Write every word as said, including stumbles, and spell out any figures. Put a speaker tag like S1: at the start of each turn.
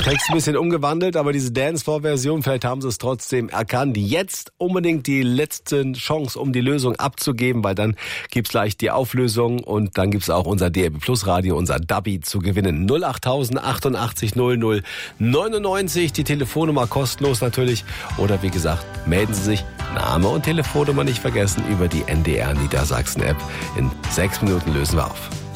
S1: Text ein bisschen umgewandelt, aber diese Dancefloor-Version, vielleicht haben Sie es trotzdem erkannt. Jetzt unbedingt die letzte Chance, um die Lösung abzugeben, weil dann gibt's gleich die Auflösung und dann gibt's auch unser D A B Plus Radio, unser Dubby zu gewinnen. null acht tausend achtundachtzig null null neunundneunzig, die Telefonnummer kostenlos natürlich. Oder wie gesagt, melden Sie sich, Name und Telefonnummer nicht vergessen, über die N D R Niedersachsen App. In sechs Minuten lösen wir auf.